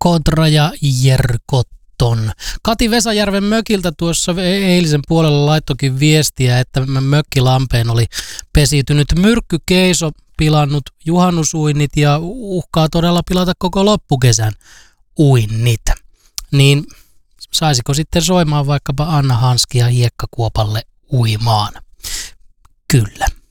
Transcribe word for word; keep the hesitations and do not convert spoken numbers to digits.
Kontra ja Jerkotton. Kati Vesajärven mökiltä tuossa eilisen puolella laittokin viestiä, että mökkilampeen oli pesiytynyt myrkkykeiso, pilannut juhannusuinnit ja uhkaa todella pilata koko loppukesän uinnit. Niin saisiko sitten soimaan vaikkapa Anna Hanskia hiekkakuopalle uimaan? Kyllä.